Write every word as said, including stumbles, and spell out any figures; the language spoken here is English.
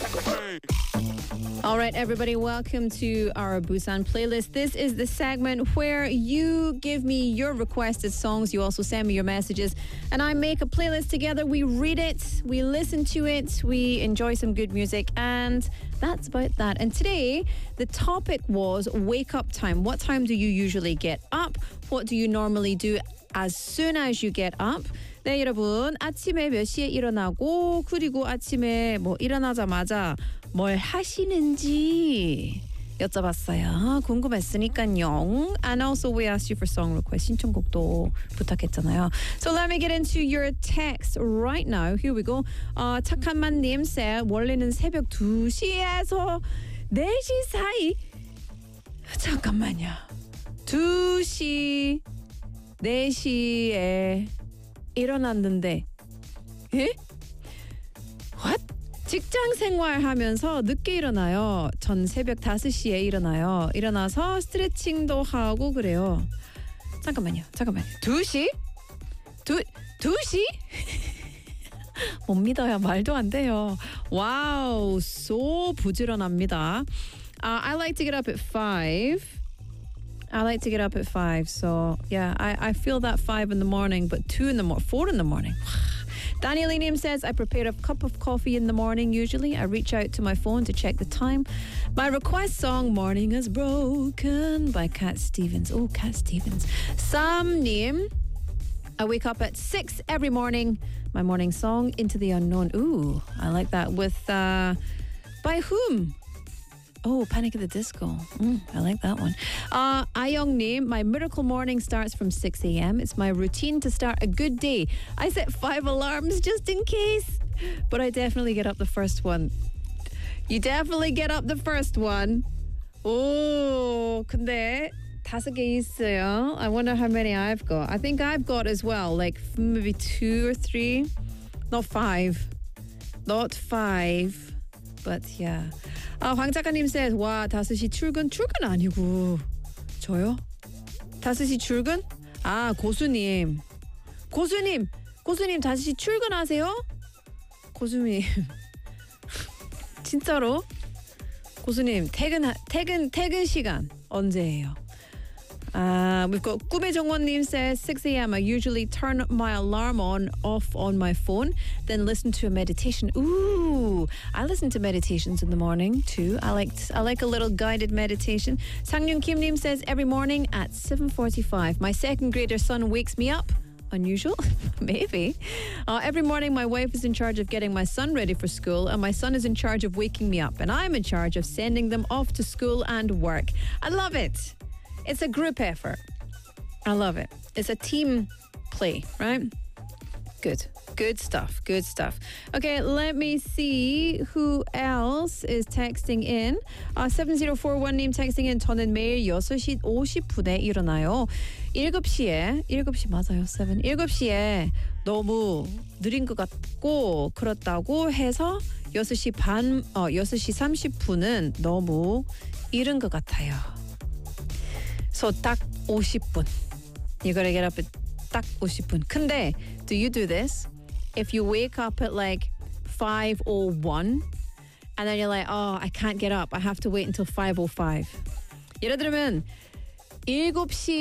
All right, everybody, welcome to our Busan playlist. This is the segment where you give me your requested songs. You also send me your messages, and I make a playlist together. We read it, we listen to it, we enjoy some good music, and that's about that. And today, the topic was wake up time. What time do you usually get up? What do you normally do as soon as you get up? 네, 여러분, 아침에 몇 시에 일어나고 그리고 아침에 뭐 일어나자마자 뭘 하시는지 여쭤봤어요. 궁금했으니까요. And also we asked you for song request. 신청곡도 부탁했잖아요. So let me get into your text right now. Here we go. 어, 착한만님 said 원래는 새벽 두 시에서 네 시 사이. 잠깐만요. 두 시, 네 시에 일어났는데 예? What? 직장 생활하면서 늦게 일어나요. 전 새벽 다섯 시에 일어나요. 일어나서 스트레칭도 하고 그래요. 잠깐만요. 잠깐만요. 두 시? 두, 두 시? 못 믿어요. 말도 안 돼요. 와우, so 부지런합니다. Uh, I like to get up at five. I like to get up at five, so yeah, I, I feel that five in the morning, but two in the morning, four in the morning. Daniel Enium says, I prepare a cup of coffee in the morning usually. I reach out to my phone to check the time. My request song, Morning is Broken by Cat Stevens. Oh, Cat Stevens. Sam Nim, I wake up at six every morning. My morning song, Into the Unknown. Ooh, I like that. With, uh, by whom? Oh, Panic at the Disco. Mm, I like that one. Uh, Ayong Nim, my miracle morning starts from six a.m. It's my routine to start a good day. I set five alarms just in case, but I definitely get up the first one. You definitely get up the first one. Oh, 근데 다섯 개 있어요. I wonder how many I've got. I think I've got as well, like maybe two or three. Not five. Not five. But yeah. 아, 황 작가님 says, 와, 다섯 시 출근? 출근 아니고. 저요? 다섯 시 출근? 아, 고수님. 고수님! 고수님, 다섯 시 출근하세요? 고수님. 진짜로? 고수님, 퇴근, 퇴근, 퇴근 시간 언제예요? Uh, we've got 꿈의 정원님 says six a.m. I usually turn my alarm on off on my phone, then listen to a meditation. Ooh, I listen to meditations in the morning too. I like I like a little guided meditation. Sangyun Kim-nim says every morning at seven forty-five. My second grader son wakes me up. Unusual? Maybe. Uh, every morning my wife is in charge of getting my son ready for school, and my son is in charge of waking me up, and I'm in charge of sending them off to school and work. I love it. It's a group effort. I love it. It's a team play, right? Good. Good stuff. Good stuff. Okay, let me see who else is texting in. Uh, seven zero four one 님 texting in. 저는 매일 여섯 시 오십 분에 일어나요. 일곱 시에, 일곱 시 맞아요, seven. 일곱 시에 너무 느린 것 같고 그렇다고 해서 여섯 시 반, 어, 여섯 시 삼십 분은 너무 이른 것 같아요. So 딱 오십 분. You gotta get up at 딱 오십 분. 근데 do you do this? If you wake up at like five oh one and then you're like, oh, I can't get up. I have to wait until five oh five. 예를 들면 일곱 시